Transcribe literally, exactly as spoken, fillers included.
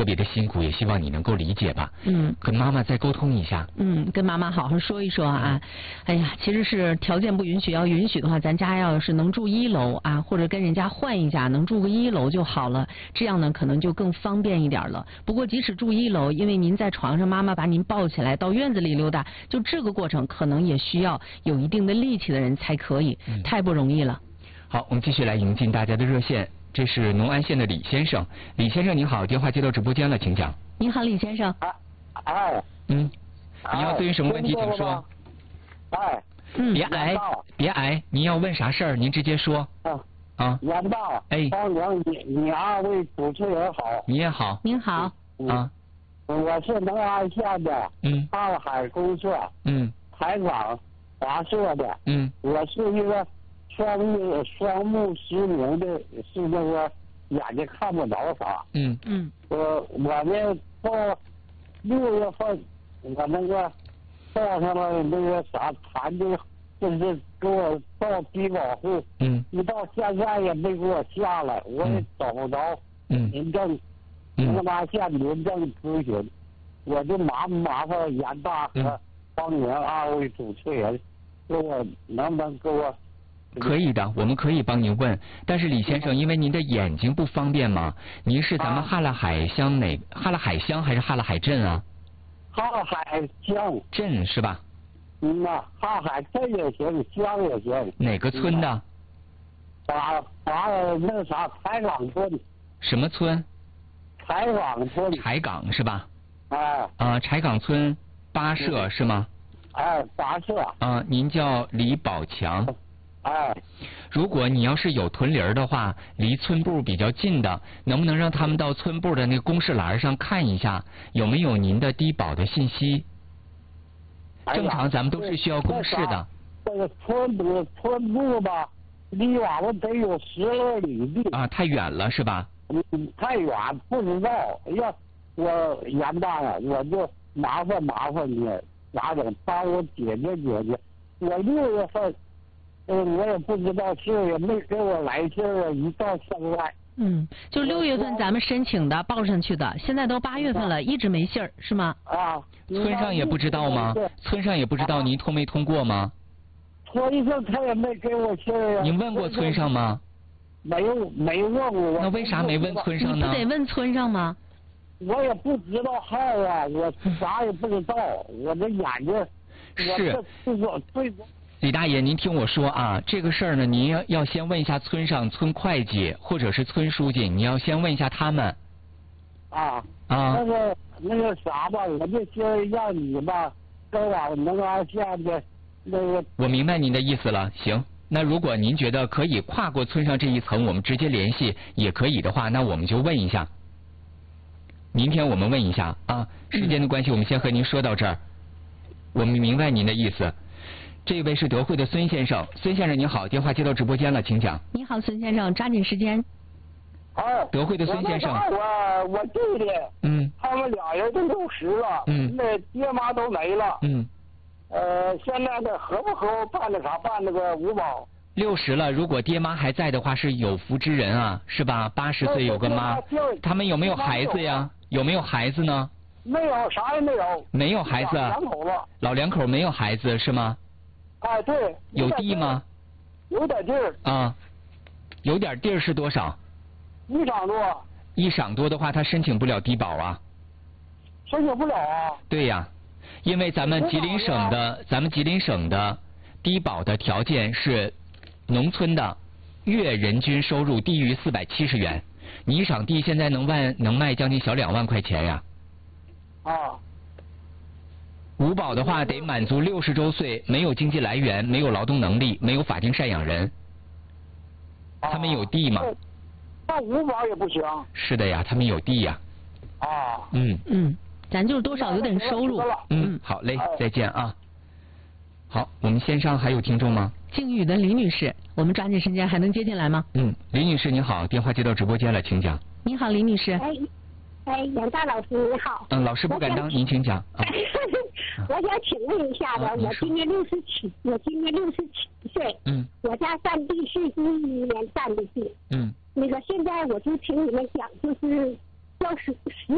特别的辛苦，也希望你能够理解吧。 嗯， 跟妈妈再沟通一下。 嗯，跟妈妈好好说一说啊。哎呀，其实是条件不允许，要允许的话，咱家要是能住一楼啊，或者跟人家换一家，能住个一楼就好了。这样呢，可能就更方便一点了。不过即使住一楼，因为您在床上，妈妈把您抱起来到院子里溜达，就这个过程可能也需要有一定的力气的人才可以，嗯、太不容易了。 好，我们继续来迎进大家的热线。这是农安县的李先生，李先生您好，电话接到直播间了，请讲。 您好，李先生。 哎。 嗯。你要对于什么问题，请说。 哎。 嗯。 别挨，别挨，您要问啥事儿，您直接说。 啊。 啊。 严大。 哎。 帮娘，你你二位主持人好。 你也好。 您好。 啊。 我是农安县的。 嗯。 上海公社。 嗯。 台港华社的。 嗯。 我是一个。双目双目失明的，是那个眼睛看不着啥。 嗯嗯。我我呢到六月份，我那个报上了那个啥残疾，就是给我到低保户。 嗯。 你到现在也没给我下来，我也找不着。 嗯。 民政，农安县民政咨询，我就麻不麻烦严大和方宁二位主持人，给我能不能给我？ 可以的，我们可以帮您问。但是李先生，因为您的眼睛不方便嘛，您是咱们哈拉海乡哪？哈拉海乡还是哈拉海镇啊？ 哈拉海乡镇是吧？ 嗯呐，哈拉海镇也行，乡也行。 哪个村的？ 把把那啥柴岗村。 什么村？ 柴岗村。 柴岗是吧？ 哎。 啊，柴岗村八社是吗？ 哎，八社。 啊，您叫李宝强。 哎， 如果你要是有屯铃的话，离村部比较近的，能不能让他们到村部的那个公示栏上看一下，有没有您的低保的信息？ 哎、 正常咱们都是需要公示的。 这个村部村部吧，离我们得有十来里地。 啊，太远了是吧？ 嗯，太远不知道。要我严大呀，我就麻烦麻烦你，咋整？帮我解决解决。我六月份。嗯，我也不知道信也没给我来信啊，一到现在。 嗯，就六月份咱们申请的报上去的，现在都八月份了，一直没信儿，是吗？ 啊。 村上也不知道吗？村上也不知道您通没通过吗？ 村上他也没给我信儿啊。 您问过村上吗？ 没有，没问过。 那为啥没问村上呢？ 你不得问村上吗？ 我也不知道号啊，我啥也不知道，我这眼睛。 是。 我最。 李大爷，您听我说啊，这个事儿呢，您要要先问一下村上、村会计或者是村书记，你要先问一下他们。 啊。 啊。 那个那个啥吧，我就先让你吧，跟我农安县的那个。 我明白您的意思了，行。那如果您觉得可以跨过村上这一层，我们直接联系也可以的话，那我们就问一下。明天我们问一下啊，时间的关系，我们先和您说到这儿。我们明白您的意思。这位是德惠的孙先生，孙先生您好，电话接到直播间了，请讲。 你好，孙先生，抓紧时间。 哎， 德惠的孙先生。 我我弟弟， 嗯， 他们俩人都六十了， 嗯， 那爹妈都没了， 嗯， 呃，现在呢合不合办那啥办那个五保？ 六十了，如果爹妈还在的话，是有福之人啊，是吧？八十岁有个妈，他们有没有孩子呀？有没有孩子呢？ 没有，啥也没有。 没有孩子。 老两口了。 老两口没有孩子是吗？ 哎，对。 有地吗？ 有点地儿。 啊，有点地儿是多少？ 一晌多。 一晌多的话，他申请不了低保啊。 申请不了啊？ 对呀，因为咱们吉林省的，咱们吉林省的低保的条件是，农村的月人均收入低于四百七十元，你一晌地现在能卖能卖将近小两万块钱呀。 啊。 五保的话得满足六十周岁，没有经济来源，没有劳动能力，没有法定赡养人。他们有地吗？ 那五保也不行。 是的呀，他们有地呀。 啊。 嗯嗯，咱就是多少有点收入。 嗯，好嘞，再见啊。好，我们线上还有听众吗？ 靖宇的李女士，我们抓紧时间，还能接进来吗？ 嗯，李女士您好，电话接到直播间了，请讲。 你好，李女士。 哎。哎，杨大老师你好。 嗯，老师不敢当，您请讲。啊、 我想请问一下子，啊、我今年六十七，我今年六十七岁。 嗯。 我家占地是一一年占的地。 嗯。 那个现在我就听你们讲，就是要实实